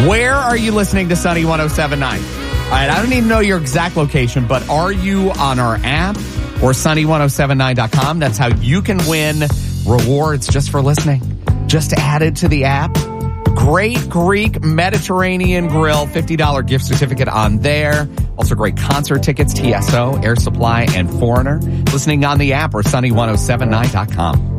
Where are you listening to Sunny 107.9? All right, I don't even know your exact location, but are you on our app or sunny1079.com? That's how you can win rewards just for listening. Just added to the app. Great Greek Mediterranean Grill, $50 gift certificate on there. Also great concert tickets, TSO, Air Supply, and Foreigner. Listening on the app or sunny1079.com.